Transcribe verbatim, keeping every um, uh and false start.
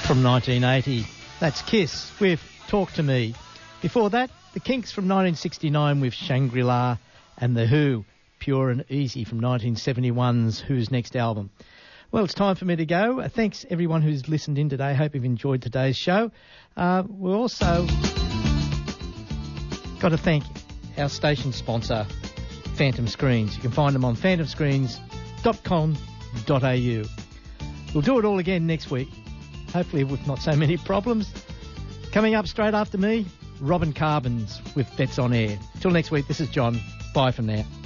from nineteen eighty. That's Kiss with Talk to Me. Before that, the Kinks from nineteen sixty-nine with Shangri-La, and The Who, Pure and Easy from nineteen seventy-one's Who's Next album. Well, it's time for me to go. Uh, thanks everyone who's listened in today. Hope you've enjoyed today's show. Uh, we're also got to thank our station sponsor, Phantom Screens. You can find them on phantom screens dot com dot a u. We'll do it all again next week, hopefully with not so many problems. Coming up straight after me, Robin Carbons with Bets on Air. Till next week, this is John. Bye for now.